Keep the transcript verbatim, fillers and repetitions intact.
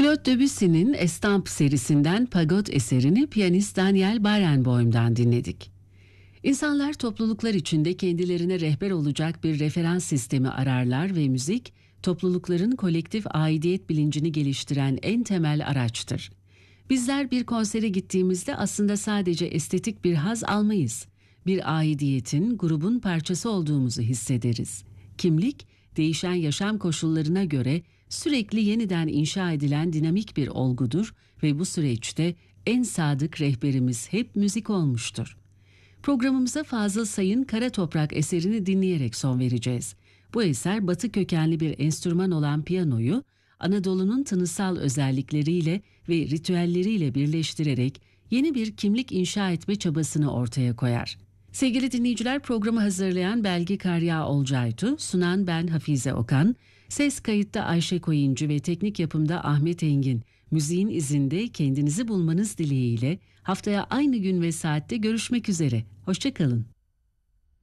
Claude Debussy'nin Estampes serisinden Pagot eserini piyanist Daniel Barenboim'dan dinledik. İnsanlar topluluklar içinde kendilerine rehber olacak bir referans sistemi ararlar ve müzik, toplulukların kolektif aidiyet bilincini geliştiren en temel araçtır. Bizler bir konsere gittiğimizde aslında sadece estetik bir haz almayız. Bir aidiyetin, grubun parçası olduğumuzu hissederiz. Kimlik, değişen yaşam koşullarına göre sürekli yeniden inşa edilen dinamik bir olgudur ve bu süreçte en sadık rehberimiz hep müzik olmuştur. Programımıza Fazıl Say'ın Kara Toprak eserini dinleyerek son vereceğiz. Bu eser Batı kökenli bir enstrüman olan piyanoyu Anadolu'nun tınısal özellikleriyle ve ritüelleriyle birleştirerek yeni bir kimlik inşa etme çabasını ortaya koyar. Sevgili dinleyiciler, programı hazırlayan Belgi Karya Olcaytu, sunan ben Hafize Okan, ses kayıtta Ayşe Koyuncu ve teknik yapımda Ahmet Engin. Müziğin izinde kendinizi bulmanız dileğiyle haftaya aynı gün ve saatte görüşmek üzere. Hoşça kalın.